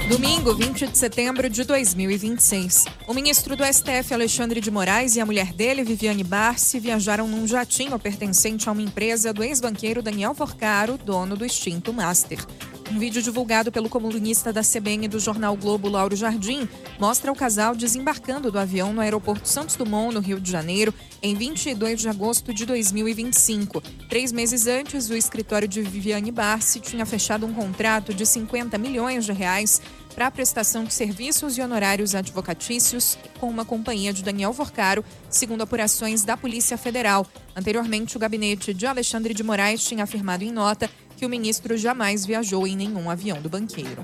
Domingo, 20 de setembro de 2026. O ministro do STF, Alexandre de Moraes, e a mulher dele, Viviane Barsi, viajaram num jatinho pertencente a uma empresa do ex-banqueiro Daniel Forcaro, dono do extinto Master. Um vídeo divulgado pelo colunista da CBN do jornal Globo, Lauro Jardim, mostra o casal desembarcando do avião no aeroporto Santos Dumont, no Rio de Janeiro, em 22 de agosto de 2025. 3 meses antes, o escritório de Viviane Barsi tinha fechado um contrato de 50 milhões de reais para a prestação de serviços e honorários advocatícios com uma companhia de Daniel Forcaro, segundo apurações da Polícia Federal. Anteriormente, o gabinete de Alexandre de Moraes tinha afirmado em nota que o ministro jamais viajou em nenhum avião do banqueiro.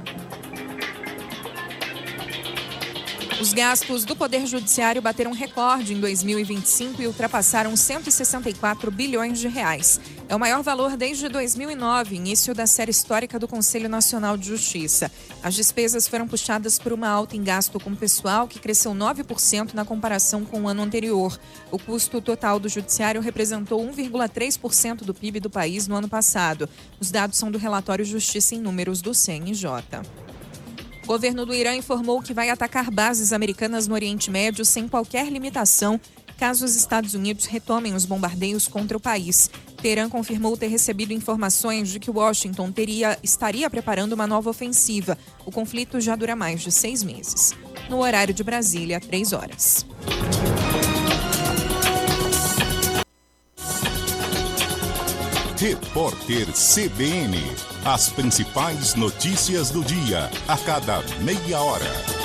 Os gastos do Poder Judiciário bateram recorde em 2025 e ultrapassaram 164 bilhões de reais. É o maior valor desde 2009, início da série histórica do Conselho Nacional de Justiça. As despesas foram puxadas por uma alta em gasto com pessoal, que cresceu 9% na comparação com o ano anterior. O custo total do Judiciário representou 1,3% do PIB do país no ano passado. Os dados são do relatório Justiça em Números do CNJ. O governo do Irã informou que vai atacar bases americanas no Oriente Médio sem qualquer limitação, caso os Estados Unidos retomem os bombardeios contra o país. Teherã confirmou ter recebido informações de que Washington estaria preparando uma nova ofensiva. O conflito já dura mais de 6 meses. No horário de Brasília, 3 horas. Repórter CBN. As principais notícias do dia, a cada meia hora.